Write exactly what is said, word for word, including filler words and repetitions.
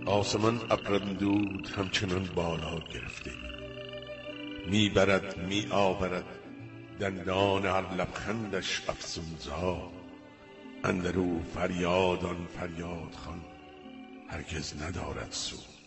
آسمان ابرندود همچنان بالا گرفته، میبرد می آورد دندان هر لبخندش افسونزا. اندرو فریاد آن فریاد خوان هرگز ندارد سود.